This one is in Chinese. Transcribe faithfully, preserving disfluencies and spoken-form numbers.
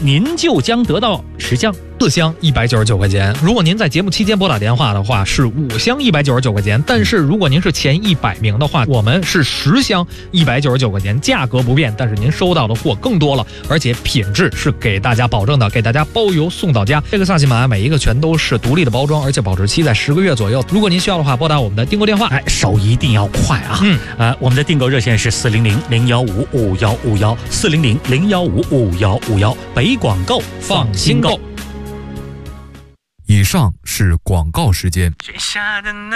您就将得到十箱。 四箱一百九十九块钱，如果您在节目期间拨打电话的话，是五箱一百九十九块钱。但是如果您是前一百名的话，我们是十箱一百九十九块钱，价格不变，但是您收到的货更多了，而且品质是给大家保证的，给大家包邮送到家。这个萨琪玛每一个全都是独立的包装，而且保质期在十个月左右。如果您需要的话，拨打我们的订购电话， 哎，手一定要快啊！ 嗯， 呃，我们的订购热线是四零零零幺五五幺五幺四零零零幺五五幺五幺，北广购放心购。 以上是广告时间。